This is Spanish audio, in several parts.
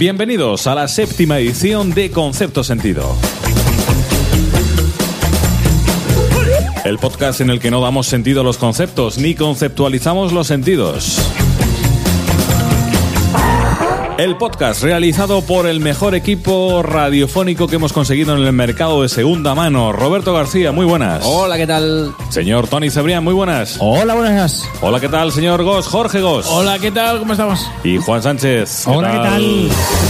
Bienvenidos a la 7ª edición de Concepto Sentido. El podcast en el que no damos sentido a los conceptos ni conceptualizamos los sentidos. El podcast realizado por el mejor equipo radiofónico que hemos conseguido en el mercado de segunda mano. Roberto García, muy buenas. Hola, ¿qué tal? Señor Tony Cebrián, muy buenas. Hola, buenas. Hola, ¿qué tal, señor Gos? Jorge Gos. Hola, ¿qué tal? ¿Cómo estamos? Y Juan Sánchez. Hola, ¿qué tal?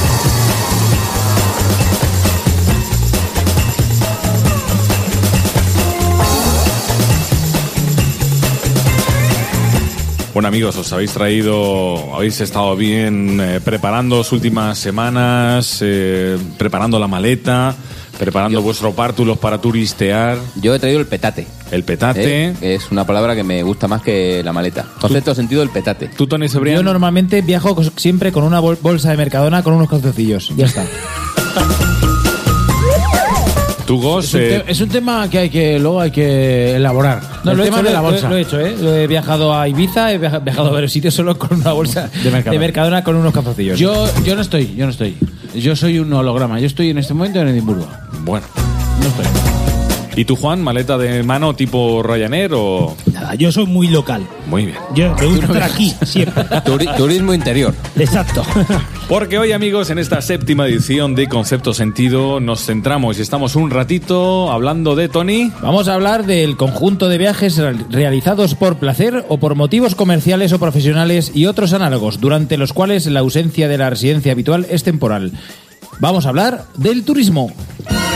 Bueno, amigos, os habéis estado bien preparando las últimas semanas, preparando la maleta, preparando vuestros pártulos para turistear. Yo he traído el petate. El petate. Es una palabra que me gusta más que la maleta. Concepto sentido, el petate. ¿Tú, Tony Cebrián? Yo normalmente viajo siempre con una bolsa de Mercadona con unos calzoncillos. Ya está. ¿Tú, Gos? Es un tema que luego hay que elaborar. No, el tema de la bolsa. Lo he hecho, ¿eh? Lo he viajado a Ibiza, he viajado a varios sitios solo con una bolsa de Mercadona con unos calzoncillos. Yo no estoy. Yo soy un holograma. Yo estoy en este momento en Edimburgo. Bueno. No estoy. ¿Y tú, Juan, maleta de mano tipo Ryanair o...? Nada, yo soy muy local. Muy bien. Yo me gusta estar aquí, siempre. Turismo interior. Exacto. Porque hoy, amigos, en esta 7ª edición de Concepto Sentido nos centramos y estamos un ratito hablando de, Tony... Vamos a hablar del conjunto de viajes realizados por placer o por motivos comerciales o profesionales y otros análogos, durante los cuales la ausencia de la residencia habitual es temporal. Vamos a hablar del turismo.